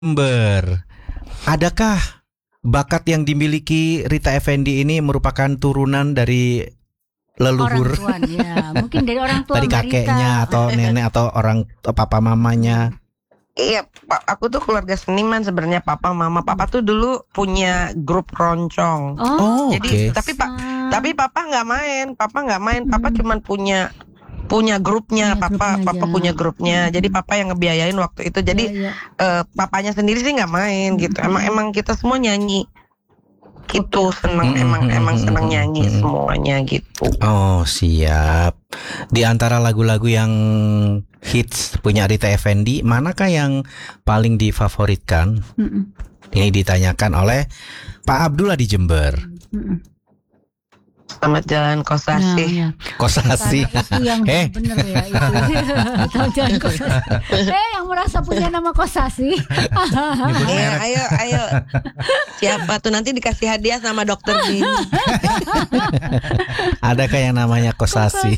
Jember. Adakah bakat yang dimiliki Rita Effendy ini merupakan turunan dari leluhur? Orang tuanya, mungkin dari orang tua dari kakeknya atau nenek atau orang papa mamanya? Iya, aku tuh keluarga seniman sebenarnya, papa mama. Papa tuh dulu punya grup keroncong. Jadi tapi papa nggak main. Papa cuman punya grupnya. Papa punya grupnya. Jadi papa yang ngebiayain waktu itu. Jadi papanya sendiri sih nggak main gitu. Emang kita semua nyanyi. Gitu, seneng emang seneng nyanyi semuanya gitu. Oh, siap. Di antara lagu-lagu yang hits punya Rita Effendy, manakah yang paling difavoritkan? Ini ditanyakan oleh Pak Abdullah di Jember. Selamat Jalan Kosasi. Kosasi. Itu yang bener ya itu. Selamat Jalan Kosasi. Yang merasa punya nama Kosasi. Ayo. Siapa tuh nanti dikasih hadiah sama dokter Din. Adakah yang namanya Kosasi?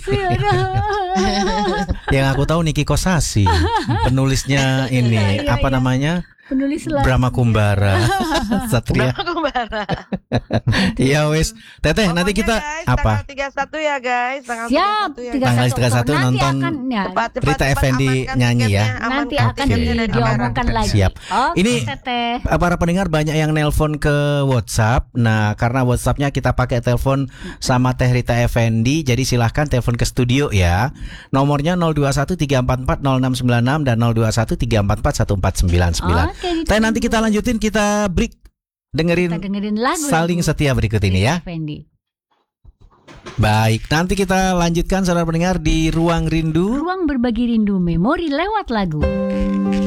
Yang aku tahu Niki Kosasi. Penulisnya ini apa namanya? Penulis lagu Brahma Kumbara. Satria. Brahma Kumbara. Iya wes. Teteh nanti kita guys, apa? Tanggal 31 ya guys. Siap, Tanggal 31 nonton Rita Effendy nyanyi ya. Nanti akan diomongkan lagi. Siap. Ini Teteh. para pendengar banyak yang nelpon ke WhatsApp. Nah, karena WhatsAppnya kita pakai telepon sama Teh Rita Effendy, jadi silahkan telepon ke studio ya. Nomornya 0213440696 dan 0213441499. Tapi nanti kita lanjutin, kita break, dengerin lagu Saling Setia berikut ini ya. Effendy. Baik, nanti kita lanjutkan saudara pendengar di Ruang Rindu. Ruang berbagi rindu memori lewat lagu.